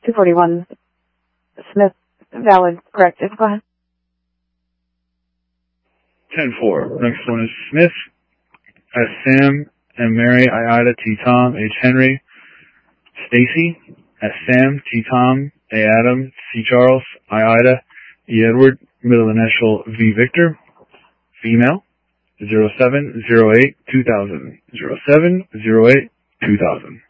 241 Smith, valid, correct. Go ahead. 10-4. Next one is Smith, S. Sam, M. Mary, I. Ida, T. Tom, H. Henry, Stacy, S. Sam, T. Tom, A. Adam, C. Charles, I. Ida, E. Edward, middle initial V. Victor, female, 0708-2000, 0708-2000.